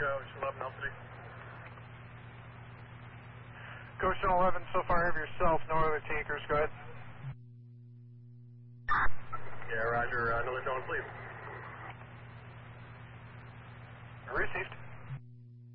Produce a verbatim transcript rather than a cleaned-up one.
Ocean eleven, Alpha. Ocean eleven, so far have yourself, no other takers, go ahead. Yeah, roger, uh, another drone, please. Received.